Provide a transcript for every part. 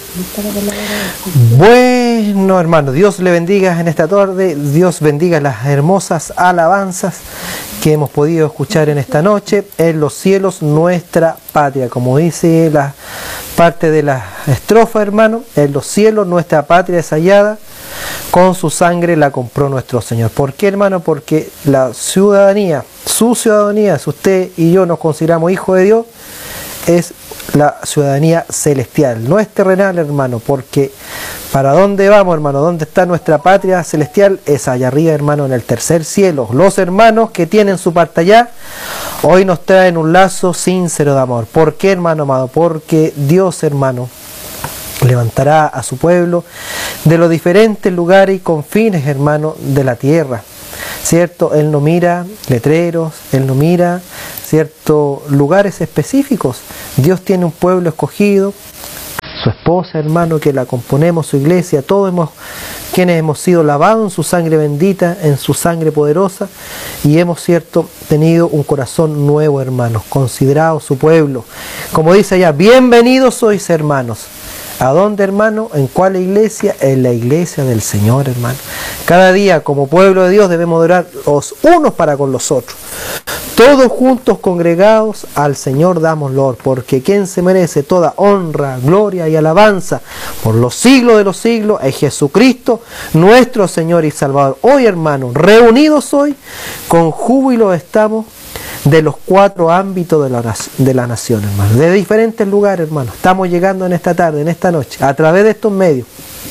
Bueno, hermano, Dios le bendiga en esta tarde, Dios bendiga las hermosas alabanzas que hemos podido escuchar en esta noche. En los cielos nuestra patria, como dice la parte de la estrofa, hermano, en los cielos nuestra patria es hallada, con su sangre la compró nuestro Señor. ¿Por qué, hermano? Porque la ciudadanía, su ciudadanía, si usted y yo nos consideramos hijos de Dios, es la ciudadanía celestial, no es terrenal, hermano, porque ¿para dónde vamos, hermano? ¿Dónde está nuestra patria celestial? Es allá arriba, hermano, en el tercer cielo. Los hermanos que tienen su parte allá, hoy nos traen un lazo sincero de amor. ¿Por qué, hermano amado? Porque Dios, hermano, levantará a su pueblo de los diferentes lugares y confines, hermano, de la tierra, ¿cierto? Él no mira letreros, Él no mira, ¿cierto?, lugares específicos. Dios tiene un pueblo escogido, su esposa, hermano, que la componemos, su iglesia, todos quienes hemos sido lavados en su sangre bendita, en su sangre poderosa, y hemos, cierto, tenido un corazón nuevo, hermanos, considerado su pueblo. Como dice allá, bienvenidos sois, hermanos. ¿A dónde, hermano? ¿En cuál iglesia? En la iglesia del Señor, hermano. Cada día, como pueblo de Dios, debemos orar los unos para con los otros. Todos juntos congregados al Señor damos loor, porque quien se merece toda honra, gloria y alabanza por los siglos de los siglos es Jesucristo, nuestro Señor y Salvador. Hoy, hermano, reunidos hoy, con júbilo estamos de los 4 ámbitos de la nación, hermano, de diferentes lugares, hermano. Estamos llegando en esta tarde, en esta noche, a través de estos medios,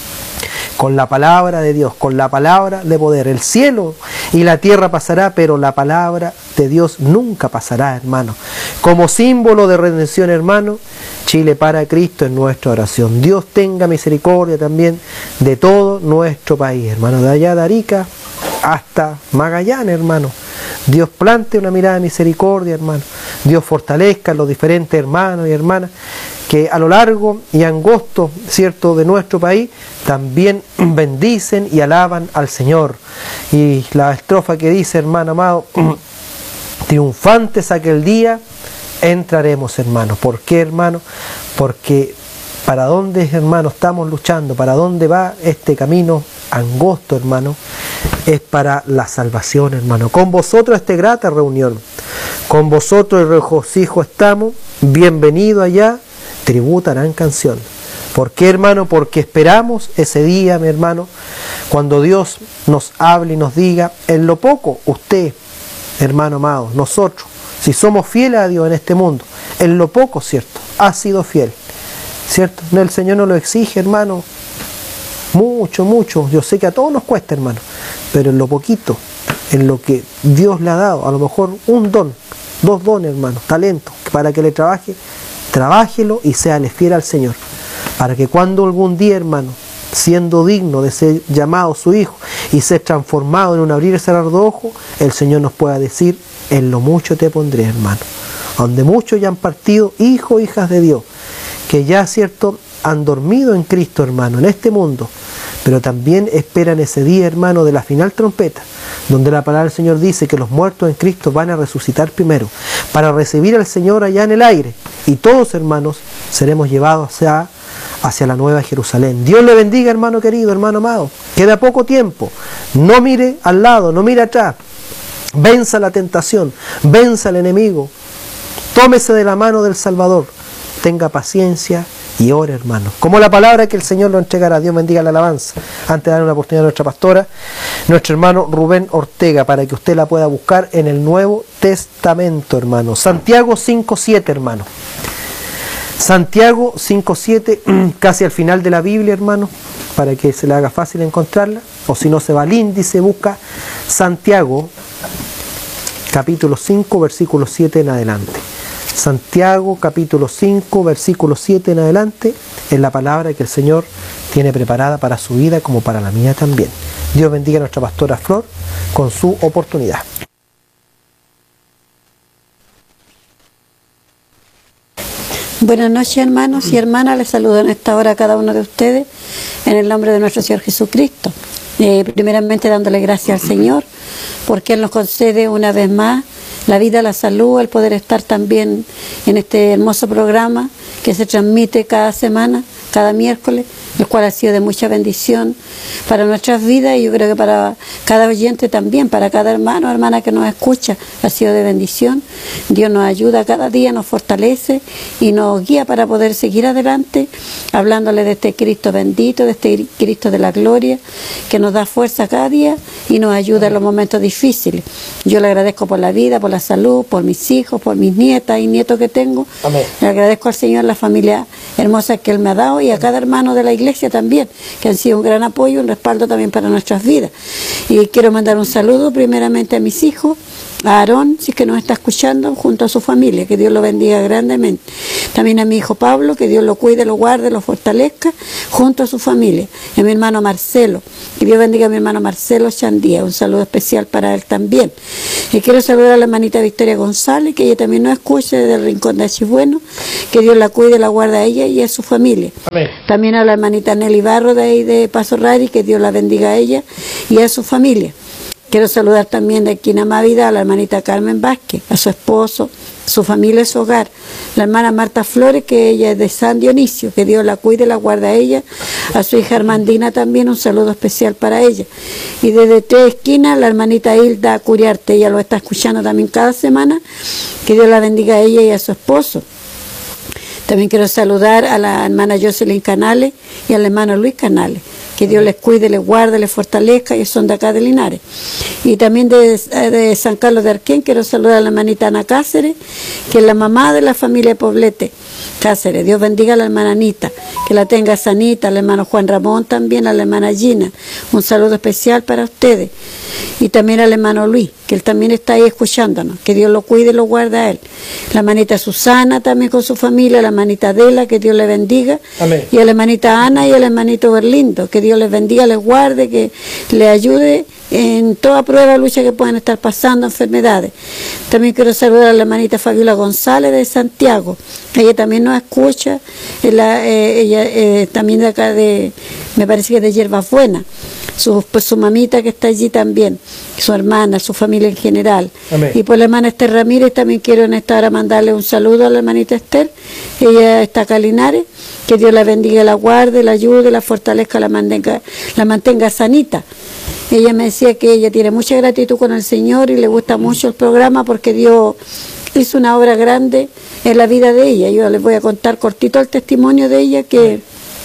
con la palabra de Dios, con la palabra de poder. El cielo y la tierra pasará, pero la palabra de Dios nunca pasará, hermano. Como símbolo de redención, hermano, Chile para Cristo en nuestra oración. Dios tenga misericordia también de todo nuestro país, hermano, de allá de Arica hasta Magallanes, hermano. Dios plante una mirada de misericordia, hermano. Dios fortalezca a los diferentes hermanos y hermanas que a lo largo y angosto, cierto, de nuestro país también bendicen y alaban al Señor. Y la estrofa que dice, hermano amado, triunfantes aquel día entraremos, hermano. ¿Por qué, hermano? Porque ¿para dónde, hermano, estamos luchando? ¿Para dónde va este camino angosto, hermano? Es para la salvación, hermano. Con vosotros esta grata reunión, con vosotros el regocijo estamos, bienvenido allá, tributarán canción. ¿Por qué, hermano? Porque esperamos ese día, mi hermano, cuando Dios nos hable y nos diga, en lo poco, usted, hermano amado, nosotros, si somos fieles a Dios en este mundo, en lo poco, cierto, ha sido fiel, cierto, el Señor nos lo exige, hermano, mucho, mucho. Yo sé que a todos nos cuesta, hermano, pero en lo poquito, en lo que Dios le ha dado, a lo mejor un don, 2 dones, hermano, talento, para que le trabaje, trabájelo y séale fiel al Señor, para que cuando algún día, hermano, siendo digno de ser llamado su hijo y ser transformado en un abrir y cerrar de ojos, el Señor nos pueda decir, en lo mucho te pondré, hermano. Donde muchos ya han partido, hijos, hijas de Dios, que ya, cierto, han dormido en Cristo, hermano, en este mundo, pero también esperan ese día, hermano, de la final trompeta, donde la palabra del Señor dice que los muertos en Cristo van a resucitar primero, para recibir al Señor allá en el aire, y todos, hermanos, seremos llevados hacia la nueva Jerusalén. Dios le bendiga, hermano querido, hermano amado. Queda poco tiempo. No mire al lado, no mire atrás. Venza la tentación, venza al enemigo. Tómese de la mano del Salvador. Tenga paciencia y ore, hermano. Como la palabra que el Señor lo entregará. Dios bendiga la alabanza. Antes de dar una oportunidad a nuestra pastora, nuestro hermano Rubén Ortega, para que usted la pueda buscar en el Nuevo Testamento, hermano. Santiago 5:7, hermano. Santiago 5:7, casi al final de la Biblia, hermano, para que se le haga fácil encontrarla, o si no se va al índice, busca Santiago, capítulo 5, versículo 7 en adelante. Santiago, capítulo 5, versículo 7 en adelante, es la palabra que el Señor tiene preparada para su vida como para la mía también. Dios bendiga a nuestra pastora Flor con su oportunidad. Buenas noches, hermanos y hermanas, les saludo en esta hora a cada uno de ustedes en el nombre de nuestro Señor Jesucristo. Primeramente dándole gracias al Señor porque Él nos concede una vez más la vida, la salud, el poder estar también en este hermoso programa que se transmite cada semana cada miércoles, el cual ha sido de mucha bendición para nuestras vidas y yo creo que para cada oyente también, para cada hermano o hermana que nos escucha, ha sido de bendición. Dios nos ayuda cada día, nos fortalece y nos guía para poder seguir adelante, hablándole de este Cristo bendito, de este Cristo de la gloria, que nos da fuerza cada día y nos ayuda en los momentos difíciles. Yo le agradezco por la vida, por la salud, por mis hijos, por mis nietas y nietos que tengo. Amén. Le agradezco al Señor la familia hermosa que Él me ha dado y a cada hermano de la iglesia también, que han sido un gran apoyo, un respaldo también para nuestras vidas. Y quiero mandar un saludo primeramente a mis hijos, a Aarón, si es que nos está escuchando, junto a su familia, que Dios lo bendiga grandemente. También a mi hijo Pablo, que Dios lo cuide, lo guarde, lo fortalezca, junto a su familia. Y a mi hermano Marcelo, que Dios bendiga a mi hermano Marcelo Chandía, un saludo especial para él también. Y quiero saludar a la hermanita Victoria González, que ella también nos escucha desde el Rincón de Achibueno, que Dios la cuide, la guarde a ella y a su familia. Amén. También a la hermanita Nelly Barro de ahí de Paso Rari, que Dios la bendiga a ella y a su familia. Quiero saludar también de aquí en Amavida a la hermanita Carmen Vázquez, a su esposo, su familia y su hogar. La hermana Marta Flores, que ella es de San Dionisio, que Dios la cuide, la guarda a ella. A su hija Armandina también un saludo especial para ella. Y desde Tres Esquinas, la hermanita Hilda Curiarte, ella lo está escuchando también cada semana. Que Dios la bendiga a ella y a su esposo. También quiero saludar a la hermana Jocelyn Canales y al hermano Luis Canales. Que Dios les cuide, les guarde, les fortalezca, y son de acá de Linares. Y también de San Carlos de Arquén quiero saludar a la hermanita Ana Cáceres, que es la mamá de la familia Poblete Cáceres. Dios bendiga a la hermana Anita, que la tenga sanita, al hermano Juan Ramón también, a la hermana Gina. Un saludo especial para ustedes. Y también al hermano Luis, que él también está ahí escuchándonos, que Dios lo cuide y lo guarde a él. La hermanita Susana también con su familia, la hermanita Adela, que Dios le bendiga. Amén. Y a la hermanita Ana y al hermanito Berlindo, que Dios les bendiga, les guarde, que les ayude en toda prueba, lucha que puedan estar pasando, enfermedades. También quiero saludar a la hermanita Fabiola González de Santiago. Ella también nos escucha, ella también de acá me parece que de Hierbas Buenas. Su mamita que está allí también, su hermana, su familia en general. Amén. Y por la hermana Esther Ramírez también quiero en esta hora mandarle un saludo a la hermanita Esther. Ella está acá en Linares, que Dios la bendiga, la guarde, la ayude, la fortalezca, la mantenga sanita. Ella me decía que ella tiene mucha gratitud con el Señor y le gusta mucho el programa porque Dios hizo una obra grande en la vida de ella. Yo les voy a contar cortito el testimonio de ella, que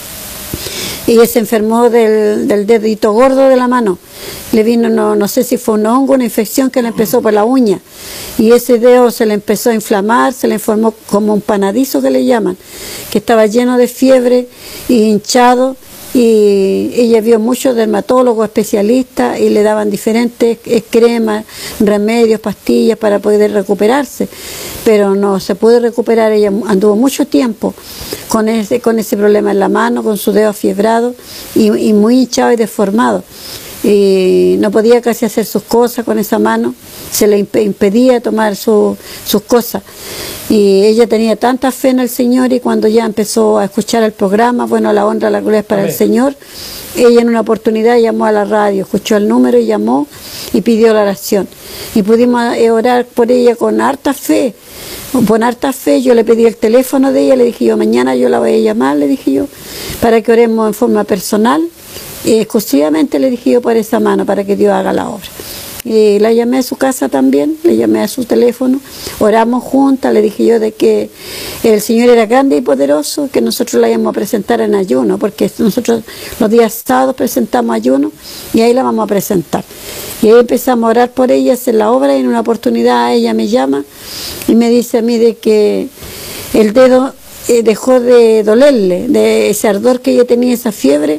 ella se enfermó del dedito gordo de la mano. Le vino, no sé si fue un hongo, una infección que le empezó por la uña. Y ese dedo se le empezó a inflamar, se le formó como un panadizo que le llaman, que estaba lleno de fiebre y hinchado. Y ella vio muchos dermatólogos, especialistas, y le daban diferentes cremas, remedios, pastillas para poder recuperarse. Pero no se pudo recuperar, ella anduvo mucho tiempo con ese problema en la mano, con su dedo afiebrado y muy hinchado y deformado. Y no podía casi hacer sus cosas con esa mano, se le impedía tomar sus cosas. Y ella tenía tanta fe en el Señor, y cuando ya empezó a escuchar el programa, bueno, la honra, la gloria es para Amén. el Señor, ella en una oportunidad llamó a la radio, escuchó el número y llamó y pidió la oración. Y pudimos orar por ella con harta fe. Con harta fe, yo le pedí el teléfono de ella, le dije yo, mañana yo la voy a llamar, le dije yo, para que oremos en forma personal. Y exclusivamente le dije yo por esa mano, para que Dios haga la obra. Y la llamé a su casa también, le llamé a su teléfono, oramos juntas, le dije yo de que el Señor era grande y poderoso, que nosotros la íbamos a presentar en ayuno, porque nosotros los días sábados presentamos ayuno y ahí la vamos a presentar. Y ahí empezamos a orar por ella, hacer la obra, y en una oportunidad ella me llama y me dice a mí de que el dedo dejó de dolerle, de ese ardor que ella tenía, esa fiebre,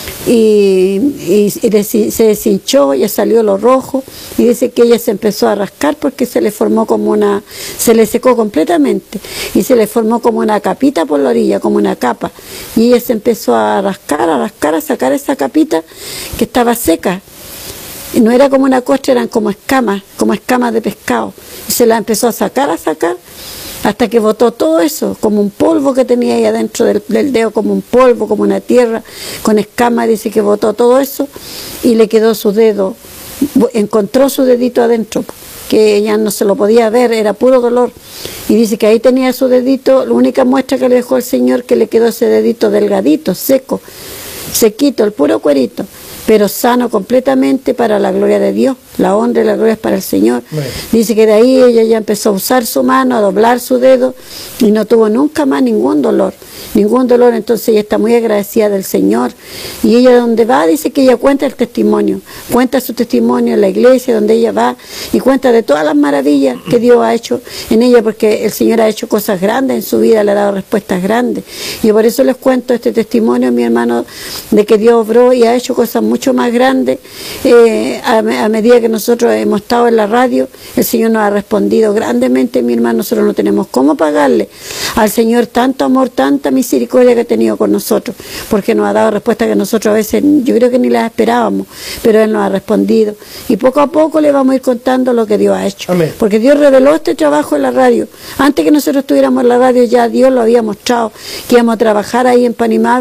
y se deshinchó, ya salió lo rojo, y dice que ella se empezó a rascar porque se le formó se le secó completamente y se le formó como una capita por la orilla, como una capa, y ella se empezó a rascar, a sacar esa capita que estaba seca. Y no era como una costra, eran como escamas de pescado, y se la empezó a sacar, hasta que botó todo eso, como un polvo que tenía ahí adentro del dedo, como un polvo, como una tierra, con escamas. Dice que botó todo eso y le quedó su dedo encontró su dedito adentro, que ella no se lo podía ver, era puro dolor. Y dice que ahí tenía su dedito, la única muestra que le dejó el Señor, que le quedó ese dedito delgadito, seco, sequito, el puro cuerito, pero sano completamente para la gloria de Dios. La honra y la gloria es para el Señor. Dice que de ahí ella ya empezó a usar su mano, a doblar su dedo, y no tuvo nunca más ningún dolor. Entonces ella está muy agradecida del Señor. Y ella donde va, dice que ella cuenta el testimonio, cuenta su testimonio en la iglesia donde ella va, y cuenta de todas las maravillas que Dios ha hecho en ella, porque el Señor ha hecho cosas grandes en su vida, le ha dado respuestas grandes. Y por eso les cuento este testimonio, mi hermano, de que Dios obró y ha hecho cosas mucho más grandes. A medida que nosotros hemos estado en la radio, el Señor nos ha respondido grandemente, mi hermano. Nosotros no tenemos cómo pagarle al Señor tanto amor, tanta misericordia que ha tenido con nosotros, porque nos ha dado respuestas que nosotros a veces yo creo que ni las esperábamos, pero Él nos ha respondido, y poco a poco le vamos a ir contando lo que Dios ha hecho. Amén. Porque Dios reveló este trabajo en la radio. Antes que nosotros estuviéramos en la radio, ya Dios lo había mostrado, que íbamos a trabajar ahí en Panimá.